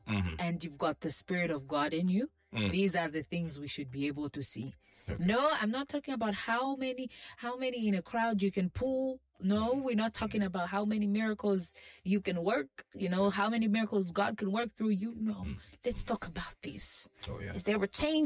and you've got the Spirit of God in you, these are the things we should be able to see. Okay. No, I'm not talking about how many in a crowd you can pull. No, we're not talking about how many miracles you can work, how many miracles God can work through you. No, let's talk about this. Oh, yeah. Is there a change